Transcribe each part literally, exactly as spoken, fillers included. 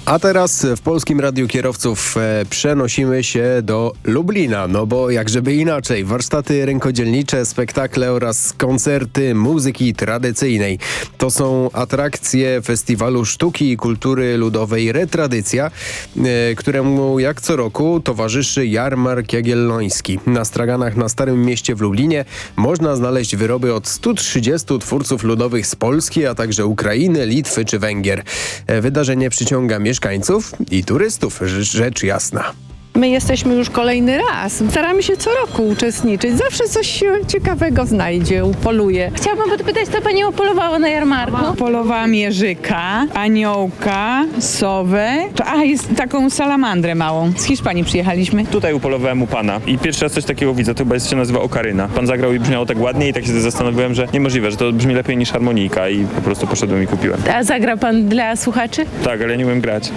A teraz w Polskim Radiu Kierowców e, przenosimy się do Lublina, no bo jakżeby inaczej. Warsztaty rękodzielnicze, spektakle oraz koncerty muzyki tradycyjnej. To są atrakcje Festiwalu Sztuki i Kultury Ludowej Retradycja, e, któremu jak co roku towarzyszy jarmark jagielloński. Na straganach na Starym Mieście w Lublinie można znaleźć wyroby od stu trzydziestu twórców ludowych z Polski, a także Ukrainy, Litwy czy Węgier. E, wydarzenie przyciąga mieszkańców i turystów, rzecz jasna. My jesteśmy już kolejny raz. Staramy się co roku uczestniczyć. Zawsze coś się ciekawego znajdzie, upoluje. Chciałabym podpytać, co pani upolowała na jarmarku? Polowałam jeżyka, aniołka, sowę. To, a, jest taką salamandrę małą. Z Hiszpanii przyjechaliśmy. Tutaj upolowałem u pana i pierwszy raz coś takiego widzę, to chyba jest, się nazywa okaryna. Pan zagrał i brzmiało tak ładnie i tak się zastanowiłem, że niemożliwe, że to brzmi lepiej niż harmonika i po prostu poszedłem i kupiłem. A zagra pan dla słuchaczy? Tak, ale ja nie umiem grać.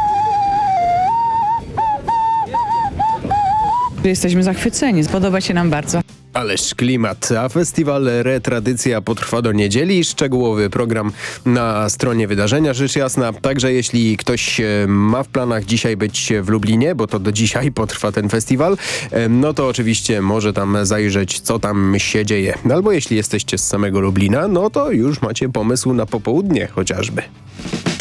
Jesteśmy zachwyceni, podoba się nam bardzo. Ależ klimat, a festiwal Retradycja potrwa do niedzieli. Szczegółowy program na stronie wydarzenia, rzecz jasna. Także jeśli ktoś ma w planach dzisiaj być w Lublinie, bo to do dzisiaj potrwa ten festiwal, no to oczywiście może tam zajrzeć, co tam się dzieje. Albo jeśli jesteście z samego Lublina, no to już macie pomysł na popołudnie chociażby.